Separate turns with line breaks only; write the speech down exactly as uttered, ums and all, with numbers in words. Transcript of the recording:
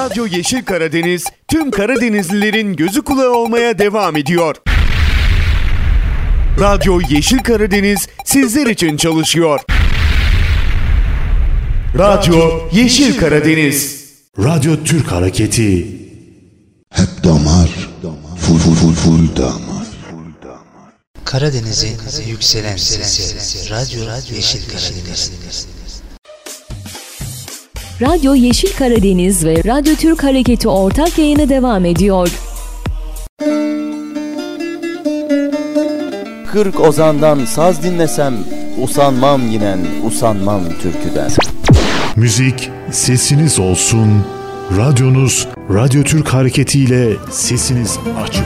Radyo Yeşil Karadeniz tüm Karadenizlilerin gözü kulağı olmaya devam ediyor. Radyo Yeşil Karadeniz sizler için çalışıyor. Radyo Yeşil Karadeniz.
Radyo Türk Hareketi.
Hep damar, full full full full damar.
Karadeniz'in yükselen sesi. Radyo Yeşil Karadeniz.
Radyo Yeşil Karadeniz ve Radyo Türk Hareketi ortak yayını devam ediyor.
Kırk ozandan saz dinlesem, usanmam yinen, usanmam türküden.
Müzik sesiniz olsun. Radyonuz Radyo Türk Hareketi ile sesiniz açık.